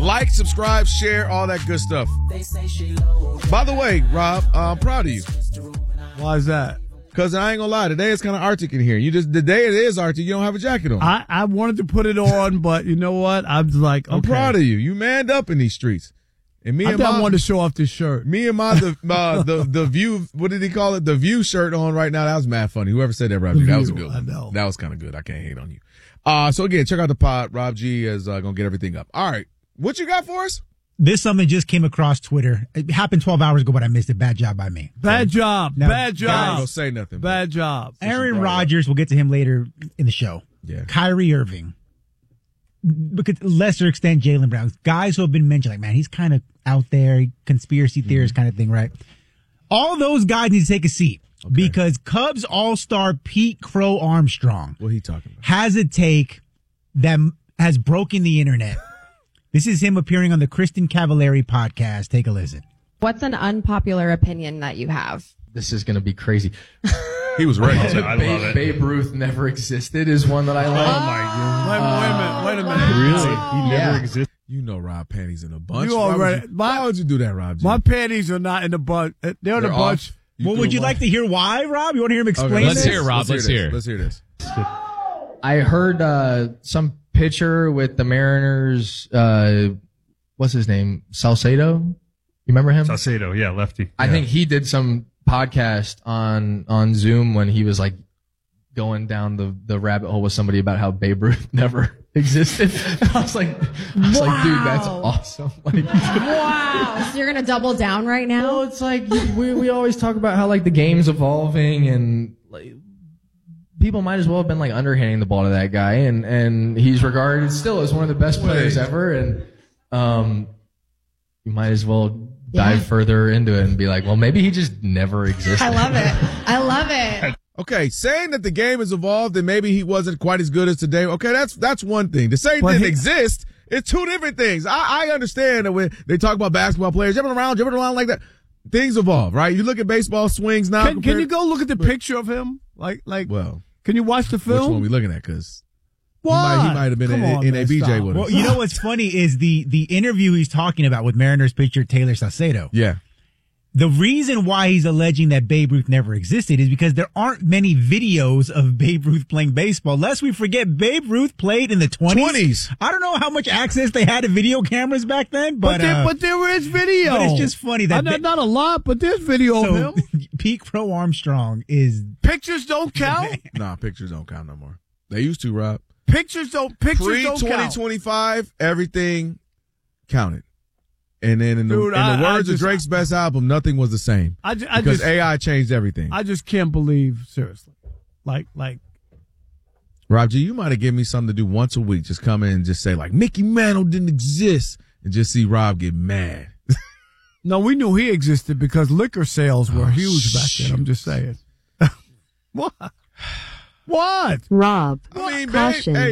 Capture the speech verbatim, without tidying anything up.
Like, subscribe, share, all that good stuff. By the way, Rob, uh, I'm proud of you. Why is that? Because I ain't gonna lie, today it's kind of Arctic in here. You just the day it is Arctic, you don't have a jacket on. I, I wanted to put it on, but you know what? I'm like, okay. I'm proud of you. You manned up in these streets. And me I and think my, I wanted to show off this shirt. Me and my the uh, the the view. What did he call it? The View shirt on right now. That was mad funny. Whoever said that, Rob G, that was a good one. I know. That was kind of good. I can't hate on you. Uh, so again, check out the pod. Rob G is uh, gonna get everything up. All right, what you got for us? This something just came across Twitter. It happened twelve hours ago, but I missed it. Bad job by me. Bad job. Now, Bad I ain't job. gonna say nothing. Bad job. Aaron Rodgers, we'll get to him later in the show. Yeah. Kyrie Irving. Because lesser extent, Jaylen Brown. Guys who have been mentioned, like, man, he's kind of out there, conspiracy theorist mm-hmm. kind of thing, right? All those guys need to take a seat okay. because Cubs all-star Pete Crow Armstrong what he talking about? has a take that has broken the internet. This is him appearing on the Kristen Cavallari podcast. Take a listen. What's an unpopular opinion that you have? This is going to be crazy. He was ready. I, I Babe, love it. Babe Ruth never existed is one that I like. Oh, my God. Wait, wait a minute. Wait a minute. Really? He yeah. never existed. You know Rob panties in a bunch. You already, why, would you, why would you do that, Rob G? My panties are not in the bunch. They're, They're in the bunch. Well, would you off. like to hear why, Rob? You want to hear him explain okay, let's this? Hear, Rob. Let's, let's hear. Let's hear this. I heard uh, some pitcher with the Mariners. Uh, what's his name? Salcedo. You remember him? Salcedo, yeah, lefty. I yeah. think he did some podcast on on Zoom when he was like going down the, the rabbit hole with somebody about how Babe Ruth never existed. I was like, I was wow. like, dude, that's awesome. Like, wow. So you're gonna double down right now? Well, it's like we we always talk about how like the game's evolving and like people might as well have been like underhanding the ball to that guy, and and he's regarded still as one of the best players Wait. ever, and um, you might as well. Dive yeah. further into it and be like, well, maybe he just never existed. I love it. I love it. Okay, saying that the game has evolved and maybe he wasn't quite as good as today, okay, that's that's one thing. To say he didn't exist, it's two different things. I, I understand that when they talk about basketball players jumping around, jumping around like that, things evolve, right? You look at baseball swings now. Can, compared, can you go look at the picture of him? Like, like, well, can you watch the film? Which one are we looking at? Because he Why? might, he might have been in, on, in man, a B J stop. with us. Well, you know what's funny is the the interview he's talking about with Mariners pitcher Taylor Salcedo. Yeah. The reason why he's alleging that Babe Ruth never existed is because there aren't many videos of Babe Ruth playing baseball. Lest we forget, Babe Ruth played in the twenties. twenties. I don't know how much access they had to video cameras back then, but but there, uh, but there is video. But it's just funny that not, not a lot, but there's video so, of him. Pete Crow Armstrong is pictures don't count. Nah, pictures don't count no more. They used to, Rob. Pictures don't. Pictures Pre don't count. twenty twenty-five, everything counted. And then in the, Dude, in the I, words I of just, Drake's best album, nothing was the same. I, ju- I because just, A I changed everything. I just can't believe, seriously. Like, like. Rob G, you might have given me something to do once a week. Just come in and just say, like, Mickey Mantle didn't exist. And just see Rob get mad. No, we knew he existed because liquor sales were oh, huge back shoot. then. I'm just saying. What? What? Rob, I mean, caution. babe, hey,